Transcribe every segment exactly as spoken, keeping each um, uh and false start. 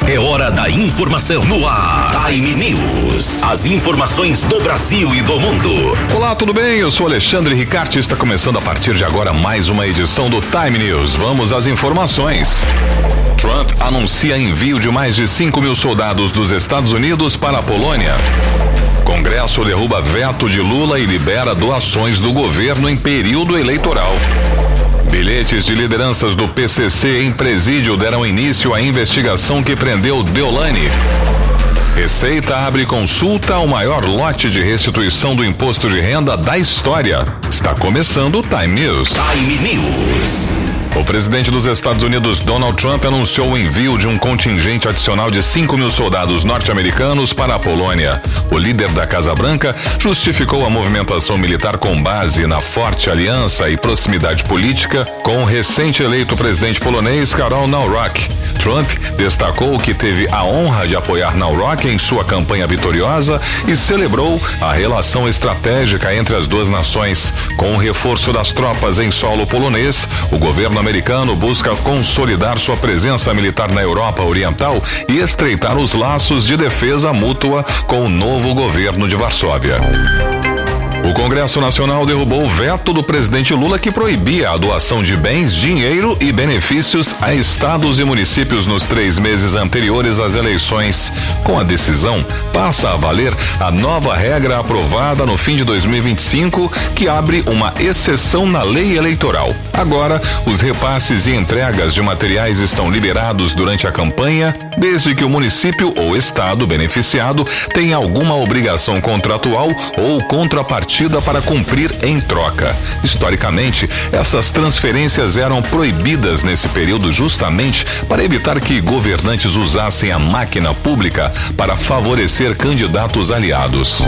É hora da informação no ar. Time News. As informações do Brasil e do mundo. Olá, tudo bem? Eu sou Alexandre Ricarte e está começando a partir de agora mais uma edição do Time News. Vamos às informações. Trump anuncia envio de mais de cinco mil soldados dos Estados Unidos para a Polônia. Congresso derruba veto de Lula e libera doações do governo em período eleitoral. Bilhetes de lideranças do P C C em presídio deram início à investigação que prendeu Deolane. Receita abre consulta ao maior lote de restituição do imposto de renda da história. Está começando o Time News. Time News. O presidente dos Estados Unidos, Donald Trump, anunciou o envio de um contingente adicional de cinco mil soldados norte-americanos para a Polônia. O líder da Casa Branca justificou a movimentação militar com base na forte aliança e proximidade política com o recente eleito presidente polonês Karol Nawrock. Trump destacou que teve a honra de apoiar Nawrock em sua campanha vitoriosa e celebrou a relação estratégica entre as duas nações. Com o reforço das tropas em solo polonês, o governo americano busca consolidar sua presença militar na Europa Oriental e estreitar os laços de defesa mútua com o novo governo de Varsóvia. O Congresso Nacional derrubou o veto do presidente Lula que proibia a doação de bens, dinheiro e benefícios a estados e municípios nos três meses anteriores às eleições. Com a decisão, passa a valer a nova regra aprovada no fim de dois mil e vinte e cinco, que abre uma exceção na lei eleitoral. Agora, os repasses e entregas de materiais estão liberados durante a campanha, desde que o município ou estado beneficiado tenha alguma obrigação contratual ou contrapartida para cumprir em troca. Historicamente, essas transferências eram proibidas nesse período justamente para evitar que governantes usassem a máquina pública para favorecer candidatos aliados.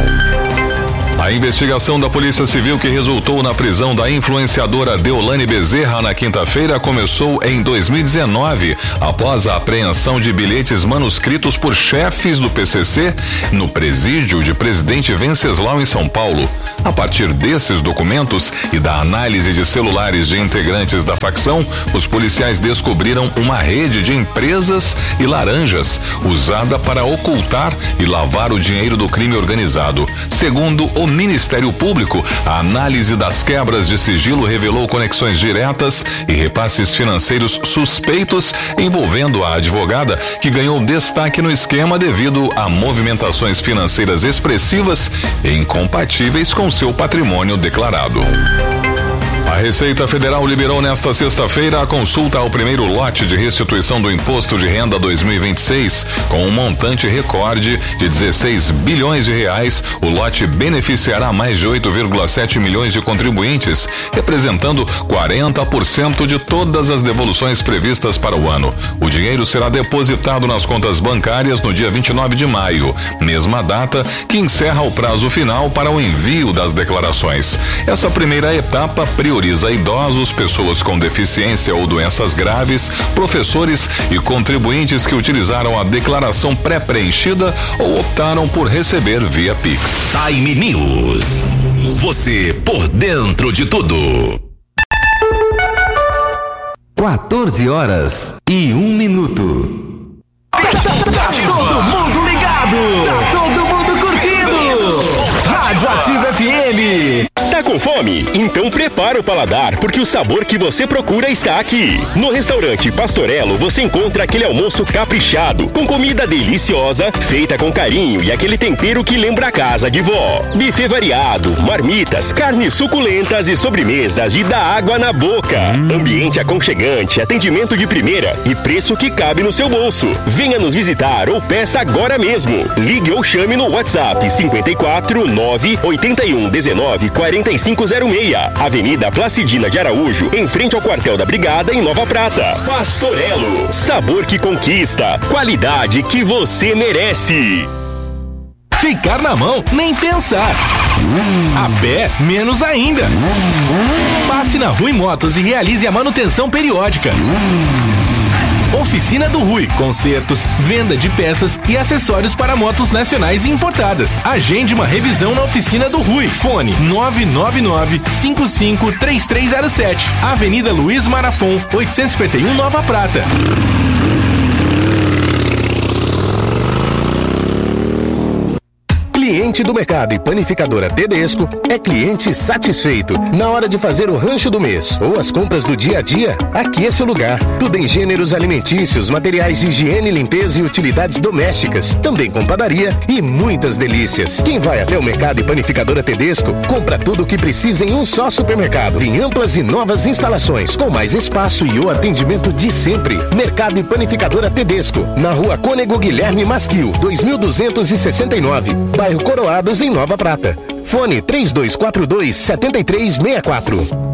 A investigação da Polícia Civil que resultou na prisão da influenciadora Deolane Bezerra na quinta-feira começou em dois mil e dezenove, após a apreensão de bilhetes manuscritos por chefes do P C C no presídio de Presidente Venceslau em São Paulo. A partir desses documentos e da análise de celulares de integrantes da facção, os policiais descobriram uma rede de empresas e laranjas usada para ocultar e lavar o dinheiro do crime organizado. Segundo o Ministério Público, a análise das quebras de sigilo revelou conexões diretas e repasses financeiros suspeitos envolvendo a advogada, que ganhou destaque no esquema devido a movimentações financeiras expressivas e incompatíveis com seu patrimônio declarado. A Receita Federal liberou nesta sexta-feira a consulta ao primeiro lote de restituição do Imposto de Renda dois mil e vinte e seis, com um montante recorde de dezesseis bilhões de reais. O lote beneficiará mais de oito vírgula sete milhões de contribuintes, representando quarenta por cento de todas as devoluções previstas para o ano. O dinheiro será depositado nas contas bancárias no dia vinte e nove de maio, mesma data que encerra o prazo final para o envio das declarações. Essa primeira etapa prioriza idosos, pessoas com deficiência ou doenças graves, professores e contribuintes que utilizaram a declaração pré-preenchida ou optaram por receber via Pix. Time News. Você por dentro de tudo. quatorze horas e um minuto. Tá, tá, tá todo mundo ligado! Tá todo mundo curtindo! Rádio Ativa F M. Tá com fome? Então prepara o paladar, porque o sabor que você procura está aqui. No restaurante Pastorello você encontra aquele almoço caprichado, com comida deliciosa, feita com carinho e aquele tempero que lembra a casa de vó. Buffet variado, marmitas, carnes suculentas e sobremesas de dar água na boca. Ambiente aconchegante, atendimento de primeira e preço que cabe no seu bolso. Venha nos visitar ou peça agora mesmo. Ligue ou chame no WhatsApp cinquenta e quatro, nove, oitenta e um, dezenove, quarenta e cinco zero seis. Avenida Placidina de Araújo, em frente ao quartel da Brigada, em Nova Prata. Pastorello, sabor que conquista, qualidade que você merece. Ficar na mão, nem pensar. A pé, menos ainda. Passe na Rui Motos e realize a manutenção periódica. Oficina do Rui, consertos, venda de peças e acessórios para motos nacionais e importadas. Agende uma revisão na Oficina do Rui. Fone nove nove nove, cinco cinco três três zero sete. Avenida Luiz Marafon, oitocentos e cinquenta e um, Nova Prata. cliente do Mercado e Panificadora Tedesco é cliente satisfeito. Na hora de fazer o rancho do mês ou as compras do dia a dia, aqui é seu lugar. Tudo em gêneros alimentícios, materiais de higiene, limpeza e utilidades domésticas. Também com padaria e muitas delícias. Quem vai até o Mercado e Panificadora Tedesco, compra tudo o que precisa em um só supermercado. Em amplas e novas instalações, com mais espaço e o atendimento de sempre. Mercado e Panificadora Tedesco, na Rua Cônego Guilherme Masquil, dois mil duzentos e sessenta e nove, bairro Coroados, em Nova Prata. Fone três dois quatro dois, sete três seis quatro.